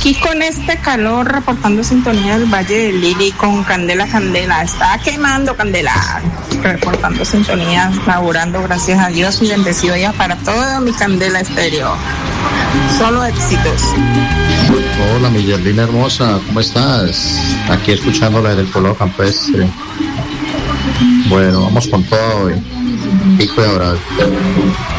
Aquí con este calor, reportando sintonía del Valle del Lili con Candela. Está quemando Candela. Reportando sintonía, laborando, gracias a Dios, y bendecido ya para todo mi Candela Estéreo. Solo éxitos. Hola, mi Yerlina hermosa, ¿cómo estás? Aquí escuchándola desde el pueblo campestre. Bueno, vamos con todo hoy. Pico de abrazo.